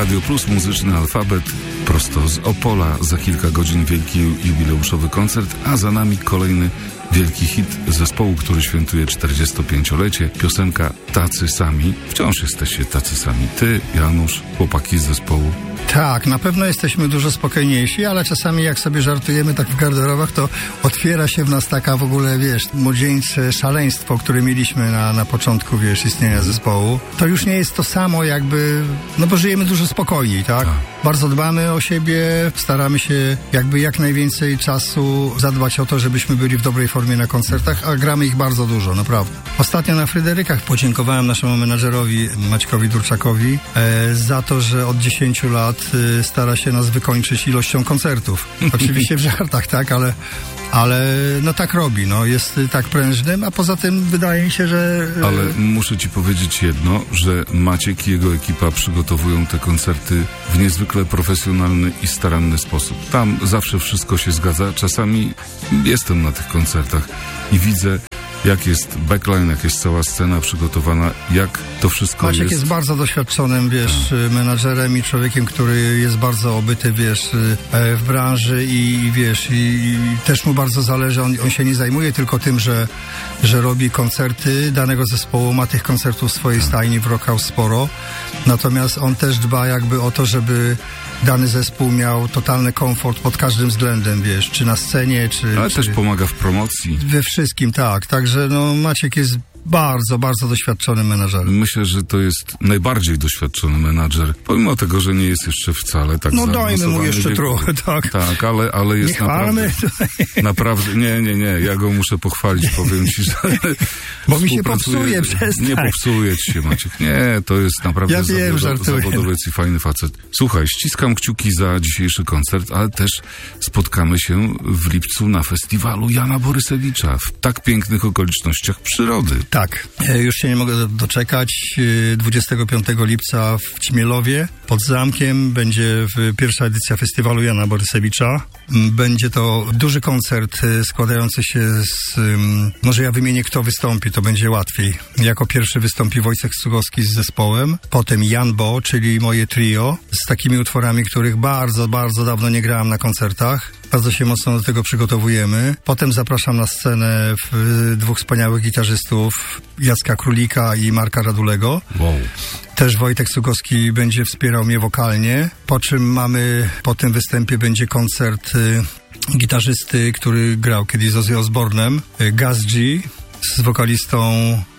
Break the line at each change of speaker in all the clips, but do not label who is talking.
Radio Plus, muzyczny alfabet, prosto z Opola. Za kilka godzin wielki jubileuszowy koncert, a za nami kolejny wielki hit zespołu, który świętuje 45-lecie. Piosenka Tacy Sami. Wciąż jesteście tacy sami. Ty, Janusz, chłopaki z zespołu.
Tak, na pewno jesteśmy dużo spokojniejsi, ale czasami jak sobie żartujemy tak w garderobach, to otwiera się w nas taka w ogóle, wiesz, młodzieńcze szaleństwo, które mieliśmy na początku, wiesz, istnienia zespołu. To już nie jest to samo jakby, no bo żyjemy dużo spokojniej, tak? Bardzo dbamy o siebie, staramy się jakby jak najwięcej czasu zadbać o to, żebyśmy byli w dobrej formie na koncertach, a gramy ich bardzo dużo, naprawdę. Ostatnio na Fryderykach podziękowałem naszemu menadżerowi Maćkowi Durczakowi za to, że od 10 lat stara się nas wykończyć ilością koncertów. Oczywiście w żartach, tak, ale no tak robi, no jest tak prężnym, a poza tym wydaje mi się, że...
Ale muszę ci powiedzieć jedno, że Maciek i jego ekipa przygotowują te koncerty w niezwykle profesjonalny i staranny sposób. Tam zawsze wszystko się zgadza. Czasami jestem na tych koncertach i widzę, jak jest backline, jak jest cała scena przygotowana, jak to wszystko
Maciek
jest.
jest bardzo doświadczonym, wiesz, menadżerem i człowiekiem, który jest bardzo obyty, wiesz, w branży i wiesz, i też mu bardzo zależy, on się nie zajmuje tylko tym, że robi koncerty danego zespołu, ma tych koncertów w swojej stajni w Rock House sporo, natomiast on też dba jakby o to, żeby dany zespół miał totalny komfort pod każdym względem, wiesz, czy na scenie,
Ale też pomaga w promocji.
We wszystkim, tak. Także no Maciek jest bardzo, bardzo doświadczonym menadżerem.
Myślę, że to jest najbardziej doświadczony menadżer, pomimo tego, że nie jest jeszcze wcale tak zaawansowany.
No dajmy mu jeszcze trochę, tak.
Tak, ale jest
nie chwalmy.
Naprawdę, nie, ja go muszę pochwalić, powiem ci, że
bo mi się popsuje, przestań.
Nie popsuje ci się, Maciek. Nie, to jest naprawdę zawodowiec i fajny facet. Słuchaj, ściskam kciuki za dzisiejszy koncert, ale też spotkamy się w lipcu na festiwalu Jana Borysewicza w tak pięknych okolicznościach przyrody.
Tak, już się nie mogę doczekać. 25 lipca w Ćmielowie pod zamkiem będzie pierwsza edycja festiwalu Jana Borysewicza. Będzie to duży koncert składający się z... Może ja wymienię, kto wystąpi, to będzie łatwiej. Jako pierwszy wystąpi Wojciech Cugowski z zespołem, potem Jan Bo, czyli moje trio, z takimi utworami, których bardzo, bardzo dawno nie grałem na koncertach. Bardzo się mocno do tego przygotowujemy. Potem zapraszam na scenę dwóch wspaniałych gitarzystów, Jacka Królika i Marka Radulego.
Wow.
Też Wojtek Cugowski będzie wspierał mnie wokalnie. Po czym po tym występie będzie koncert gitarzysty, który grał kiedyś z Ozzy Osbournem, Gaz G, z wokalistą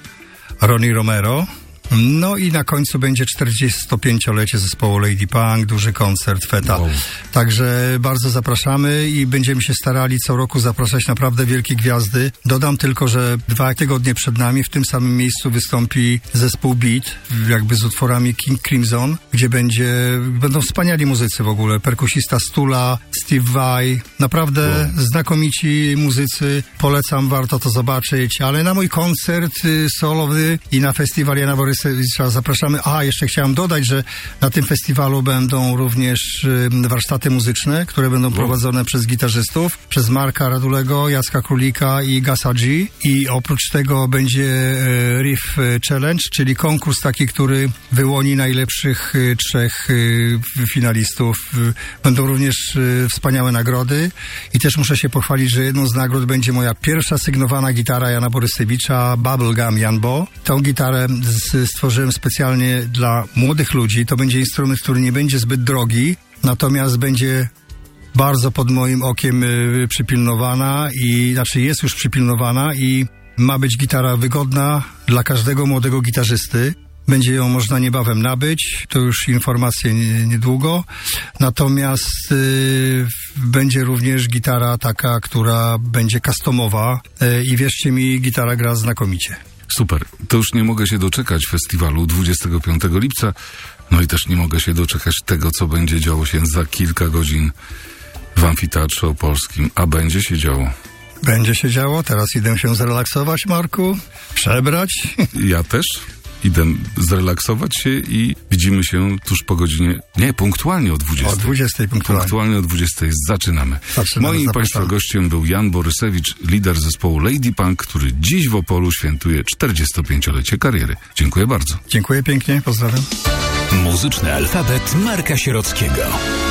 Ronnie Romero. No i na końcu będzie 45-lecie zespołu Lady Punk, duży koncert, feta. Wow. Także bardzo zapraszamy i będziemy się starali co roku zapraszać naprawdę wielkie gwiazdy. Dodam tylko, że 2 tygodnie przed nami w tym samym miejscu wystąpi zespół Beat, jakby z utworami King Crimson, gdzie będą wspaniali muzycy w ogóle. Perkusista Stula, Steve Vai, naprawdę znakomici muzycy. Polecam, warto to zobaczyć, ale na mój koncert solowy i na festiwal Jana Borysewicza zapraszamy. Jeszcze chciałem dodać, że na tym festiwalu będą również warsztaty muzyczne, które będą prowadzone przez gitarzystów, przez Marka Radulego, Jacka Królika i Gasa G. I oprócz tego będzie Riff Challenge, czyli konkurs taki, który wyłoni najlepszych 3 finalistów. Będą również wspaniałe nagrody i też muszę się pochwalić, że jedną z nagród będzie moja pierwsza sygnowana gitara Jana Borysewicza, Bubblegum Jan Bo. Tą gitarę stworzyłem specjalnie dla młodych ludzi. To będzie instrument, który nie będzie zbyt drogi, natomiast będzie bardzo pod moim okiem przypilnowana jest już przypilnowana i ma być gitara wygodna dla każdego młodego gitarzysty. Będzie ją można niebawem nabyć, to już informacje niedługo. Natomiast będzie również gitara taka, która będzie customowa i wierzcie mi, gitara gra znakomicie.
Super. To już nie mogę się doczekać festiwalu 25 lipca. No i też nie mogę się doczekać tego, co będzie działo się za kilka godzin w Amfiteatrze Opolskim. A będzie się działo.
Będzie się działo. Teraz idę się zrelaksować, Marku. Przebrać.
Ja też. Idę zrelaksować się i widzimy się tuż po godzinie... Nie, punktualnie o 20.
O 20
punktualnie o 20 zaczynamy. Moim Państwa gościem był Jan Borysewicz, lider zespołu Lady Punk, który dziś w Opolu świętuje 45-lecie kariery. Dziękuję bardzo.
Dziękuję pięknie, pozdrawiam.
Muzyczny alfabet Marka Sierockiego.